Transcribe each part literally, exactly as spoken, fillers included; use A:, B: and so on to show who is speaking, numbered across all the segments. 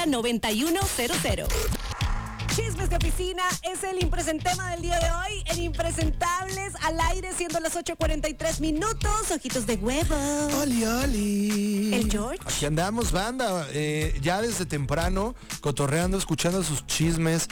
A: noventa y uno cero cero. Chismes de oficina es el impresentema del día de hoy. En Impresentables al aire, siendo las ocho cuarenta y tres minutos. Ojitos de huevo.
B: Oli, oli.
A: El George.
C: Aquí andamos, banda, eh, ya desde temprano, cotorreando, escuchando sus chismes,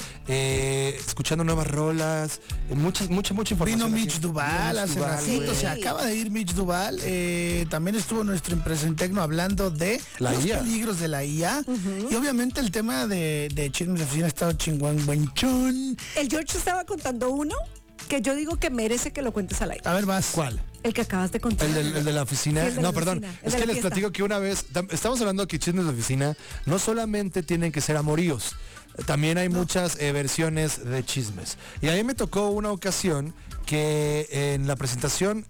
C: eh, escuchando nuevas rolas, eh, mucha, mucha, mucha información.
B: Vino Mitch
C: aquí.
B: Duval
C: Vino Mitch
B: hace
C: Duval,
B: ratito,
C: güey.
B: se acaba de ir Mitch Duval. Eh, también estuvo nuestro impresentecno hablando de
C: La
B: los
C: I A.
B: peligros de la I A. Uh-huh. Y obviamente el tema de, de chismes de oficina ha estado chingón, buenchón.
A: El George estaba contando uno que yo digo que merece que lo cuentes al aire.
B: A ver, vas.
C: ¿Cuál?
A: El que acabas de contar.
C: ¿El, del, el de la oficina?
A: Sí, el de
C: no,
A: la
C: perdón.
A: oficina, el
C: Es
A: de
C: que
A: la
C: les
A: fiesta.
C: platico que una vez, tam- estamos hablando que chismes de oficina no solamente tienen que ser amoríos, también hay no. muchas eh, versiones de chismes. Y a mí me tocó una ocasión que en la presentación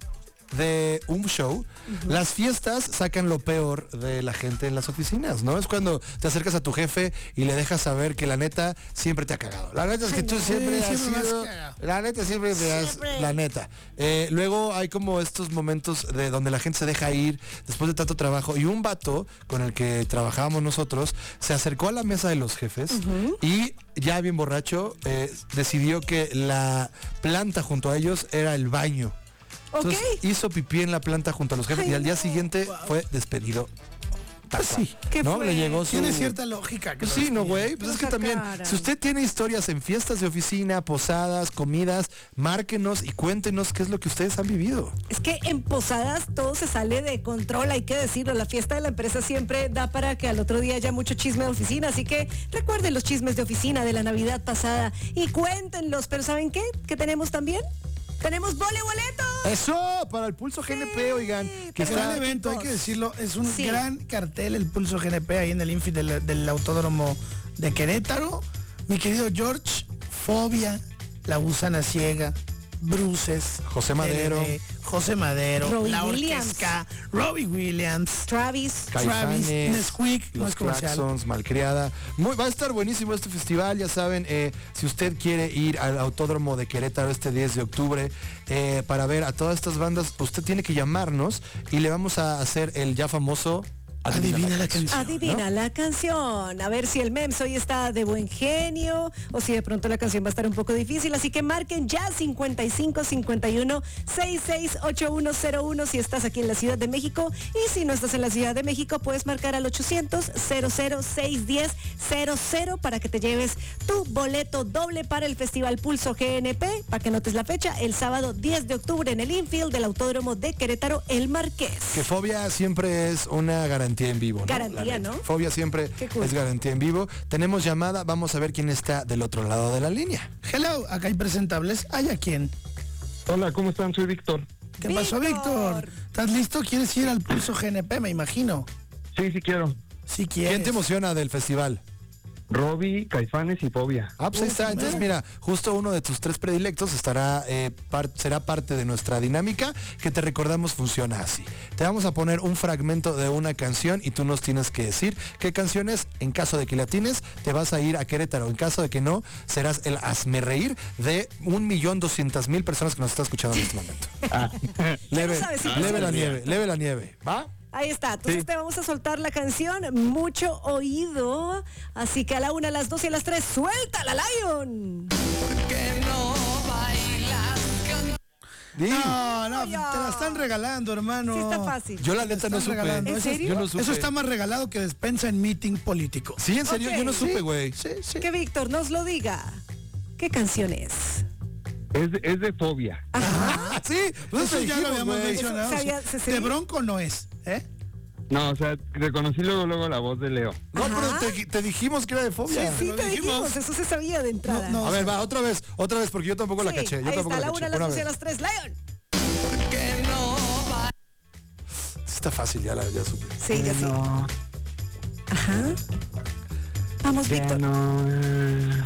C: de un show, uh-huh. las fiestas sacan lo peor de la gente en las oficinas, ¿no? Es cuando te acercas a tu jefe y le dejas saber que la neta siempre te ha cagado. La neta es que Ay, tú no. siempre sí, has siempre sido... La neta siempre te has... La neta. Eh, luego hay como estos momentos de donde la gente se deja ir después de tanto trabajo y un vato con el que trabajábamos nosotros se acercó a la mesa de los jefes uh-huh. y ya bien borracho eh, decidió que la planta junto a ellos era el baño. Entonces okay. hizo pipí en la planta junto a los jefes. Ay, y al día no. siguiente wow. fue despedido.
B: Pues sí.
A: ¿Qué
C: ¿No?
A: fue?
C: Le llegó su...
B: Tiene cierta lógica.
C: Pues sí, no, güey. Pues es que también, cara. Si usted tiene historias en fiestas de oficina, posadas, comidas, márquenos y cuéntenos qué es lo que ustedes han vivido.
A: Es que en posadas todo se sale de control, hay que decirlo. La fiesta de la empresa siempre da para que al otro día haya mucho chisme de oficina. Así que recuerden los chismes de oficina de la Navidad pasada y cuéntenlos. Pero ¿saben qué? ¿Qué tenemos también? ¡Tenemos vole boletos!
C: ¡Eso! Para el Pulso sí, G N P, oigan.
B: Que es un gran evento, hay que decirlo. Es un sí. gran cartel el Pulso G N P ahí en el Infi del, del Autódromo de Querétaro. Mi querido George, Fobia, La Gusana Ciega, Bruces,
C: José Madero,
B: L D, José Madero,
A: Robbie
B: La
A: Williams.
B: Orquesca, Robbie Williams,
A: Travis,
B: Travis, Nesquik,
C: Los Claxons, Malcriada. Muy, va a estar buenísimo este festival, ya saben, eh, si usted quiere ir al Autódromo de Querétaro este diez de octubre eh, para ver a todas estas bandas, usted tiene que llamarnos y le vamos a hacer el ya famoso
B: Adivina, Adivina la canción.
A: Adivina ¿no? la canción. A ver si el Mems hoy está de buen genio o si de pronto la canción va a estar un poco difícil. Así que marquen ya cincuenta y cinco cincuenta y uno sesenta y seis ochenta y uno cero uno si estás aquí en la Ciudad de México. Y si no estás en la Ciudad de México, puedes marcar al ochocientos cero cero seis diez cero cero para que te lleves tu boleto doble para el Festival Pulso G N P. Para que notes la fecha, el sábado diez de octubre en el infield del Autódromo de Querétaro, El Marqués.
C: Que Fobia siempre es una garantía en vivo, ¿no?
A: Garantía, ¿no?
C: Fobia siempre cool. es garantía en vivo. Tenemos llamada, vamos a ver quién está del otro lado de la línea.
B: Hello, acá hay presentables. ¿Hay a quién?
D: Hola, ¿cómo están? Soy Víctor.
B: ¿Qué
A: Víctor.
B: pasó, Víctor? ¿Estás listo? ¿Quieres ir al Pulso G N P, me imagino?
D: Sí, sí quiero.
B: Sí quieres.
C: ¿Quién te emociona del festival?
D: Robbie, Caifanes y Fobia.
C: Ah, pues ahí está. Entonces, mira, justo uno de tus tres predilectos estará eh, par- será parte de nuestra dinámica, que te recordamos funciona así. Te vamos a poner un fragmento de una canción y tú nos tienes que decir qué canción es. En caso de que la tienes, te vas a ir a Querétaro. En caso de que no, serás el hazme reír de un millón doscientas mil personas que nos están escuchando en este momento.
D: Ah.
C: leve,
A: no sabes si
C: leve la nieve, leve la nieve. ¿Va?
A: Ahí está, entonces sí. te vamos a soltar la canción, mucho oído, así que a la una, a las dos y a las tres, ¡suéltala, Lion!
E: Que no bailas con...
B: No, no, te la están regalando, hermano.
A: Sí está fácil.
C: Yo la neta no supe.
B: Regalando.
A: ¿En
B: Eso,
A: serio?
C: Yo no supe.
B: Eso está más regalado que despensa en meeting político.
C: Sí, en serio,
A: Ok.
C: yo no supe,
B: Sí,
C: güey.
B: sí, sí.
A: Que Víctor nos lo diga. ¿Qué canción es?
D: Es de, es de Fobia.
C: Ah, sí, pues
B: Eso
C: eso
B: ya lo
C: dijimos,
B: habíamos
C: güey.
B: mencionado.
A: Se había-
B: sí.
A: se- se-
B: De Bronco no es, ¿eh?
D: No, o sea, reconocí luego luego la voz de Leo.
C: No,
A: Ajá.
C: pero te, te dijimos que era de Fobia.
A: Sí,
B: lo
A: te
B: dijimos.
A: dijimos, eso se sabía de entrada.
B: No, no.
C: A ver, va, otra vez, otra vez, porque yo tampoco la
A: Sí,
C: caché. Yo
A: ahí
C: tampoco
A: está, a
C: la
A: la
C: caché.
A: una, a las
C: Una
A: dos y a
C: vez.
A: las tres, Lion.
E: que no bailas.
C: Sí está fácil, ya la ya supe.
A: Sí, ya sí.
D: No,
A: Ajá. Vamos,
D: ya
A: Víctor.
D: no. eh,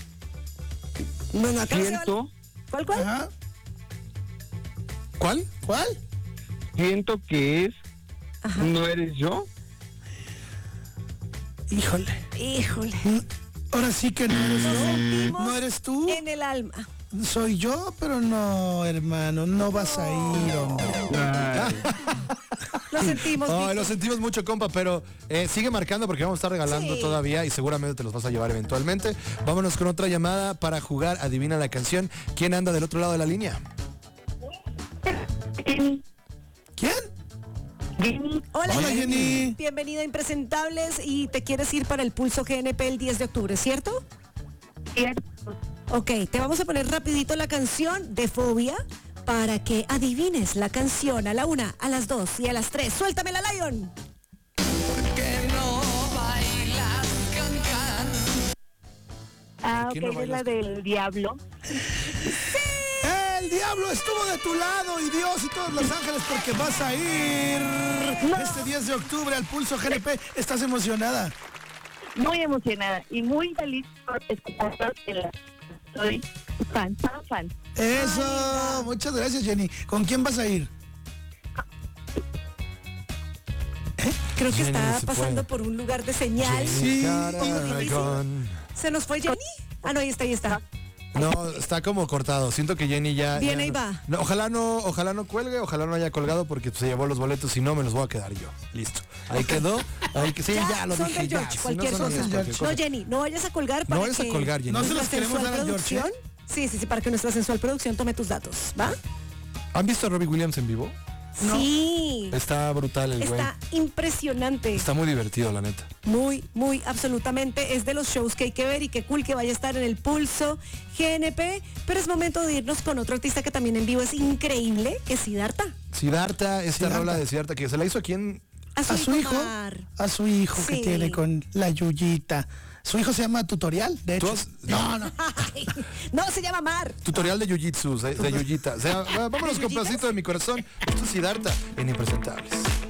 A: No, no, acá no se
D: Siento,
A: vale. ¿Cuál, cuál?
B: Ajá.
C: ¿Cuál?
B: ¿Cuál?
D: siento que es
A: Ajá.
D: No eres yo.
B: Híjole.
A: Híjole.
B: Mm, Ahora sí que no eres
A: Nos
B: yo.
A: sentimos
B: No eres tú.
A: en el alma.
B: Soy yo, pero no, hermano. No vas a ir, hombre.
D: Ay,
A: Lo sentimos,
C: Ay,
A: Vico.
C: lo sentimos mucho, compa, pero eh, sigue marcando porque vamos a estar regalando
A: Sí.
C: todavía y seguramente te los vas a llevar eventualmente. Vámonos con otra llamada para jugar Adivina la canción. ¿Quién anda del otro lado de la línea?
B: ¿Quién?
A: Hola,
B: Hola, Jenny.
A: Bienvenida a Impresentables y te quieres ir para el Pulso G N P el diez de octubre, ¿cierto? Ok, te vamos a poner rapidito la canción de Fobia para que adivines la canción a la una, a las dos y a las tres. ¡Suéltame la Lion!
E: Que no bailas cantar.
F: Ah,
C: ¿Quién
F: ok,
C: no
F: es la
C: bailas?
F: del diablo.
B: El diablo estuvo de tu lado y Dios y todos los ángeles porque vas a ir este diez de octubre al Pulso G N P. ¿Estás emocionada?
F: Muy emocionada y muy feliz por escucharlos en la... Soy fan, fan, fan.
B: Eso, muchas gracias, Jenny. ¿Con quién vas a ir?
A: Creo que
C: Jenny
A: está
C: se
A: pasando
C: fue.
A: por un lugar de señal.
B: Sí.
C: Caragón.
A: ¿Se nos fue Jenny? Ah, no, ahí está, ahí está.
C: No, está como cortado. Siento que Jenny ya...
A: Viene
C: ya
A: y
C: no-
A: va.
C: No, ojalá no, ojalá no cuelgue, ojalá no haya colgado porque pues, se llevó los boletos y no me los voy a quedar yo. Listo. Ahí quedó. Ahí que, sí, ya, lo
A: son
C: dije
A: del
C: ya.
A: George,
C: Si
A: cualquier
C: no son
A: cosa.
C: míos, cualquier cosa.
A: No, Jenny, no vayas a colgar para
C: No vayas a
A: que
C: colgar, Jenny.
B: No se los
A: nuestra
B: queremos
A: sensual
B: dar al George, ¿eh?
A: producción. Sí, sí, sí, para que nuestra sensual producción tome tus datos, ¿va?
C: ¿Han visto a Robbie Williams en vivo?
A: Sí.
C: Está brutal el güey.
A: Está impresionante.
C: Está muy divertido, la neta.
A: Muy, muy, absolutamente. Es de los shows que hay que ver y qué cool que vaya a estar en el Pulso G N P. Pero es momento de irnos con otro artista que también en vivo es increíble, que es Siddhartha.
C: Siddhartha, esta
B: Siddhartha.
C: rola de Siddhartha que se la hizo aquí en...
A: A su,
B: A su hijo,
A: Mar.
B: a su hijo que
A: Sí.
B: tiene con la Yuyita. Su hijo se llama Tutorial, de
C: ¿Tú
B: hecho.
C: has-
B: No, no.
A: Ay, no, se llama Mar.
C: Tutorial de Jiu-Jitsu, de, de Yuyita. O sea, vámonos con
A: ¿Yuyitas?
C: pedacito de mi corazón. Esto es Siddhartha en Impresentables.